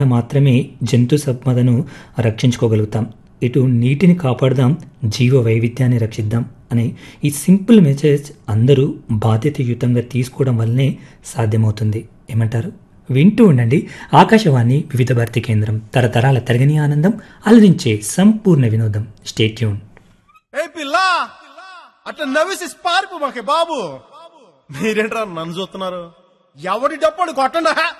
మాత్రమే జంతు సంపదను రక్షించుకోగలుగుతాం. ఇటు నీటిని కాపాడదాం, జీవ వైవిధ్యాన్ని రక్షిద్దాం అనే ఈ సింపుల్ మెసేజ్ అందరూ బాధ్యతాయుతంగా తీసుకోవడం వల్లనే సాధ్యమవుతుంది. ఏమంటారు? వింటూ ఉండండి ఆకాశవాణి వివిధ భారతి కేంద్రం, తరతరాల తరగని ఆనందం, అలరించే సంపూర్ణ వినోదం. Stay tune. ఏ పిల్లా, అట్లా నవ్వేసి పారిపో మాకే బాబు. మీరేంట్రా నన్ను చూస్తున్నారు? ఎవడి డప్పుడు కొట్టండా.